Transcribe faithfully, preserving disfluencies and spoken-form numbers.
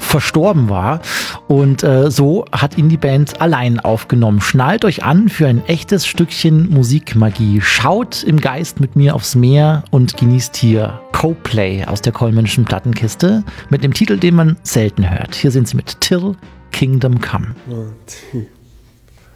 verstorben war. Und äh, so hat ihn die Band allein aufgenommen. Schnallt euch an für ein echtes Stückchen Musikmagie. Schaut im Geist mit mir aufs Meer und genießt hier Coplay aus der Kollmannschen Plattenkiste mit einem Titel, den man selten hört. Hier sind sie mit Till Kingdom Come. One, two.